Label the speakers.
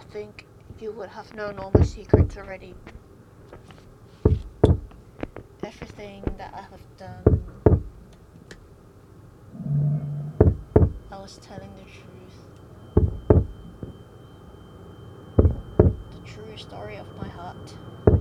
Speaker 1: think you would have known all my secrets already. Everything that I have done, I was telling the truth. The true story of my heart.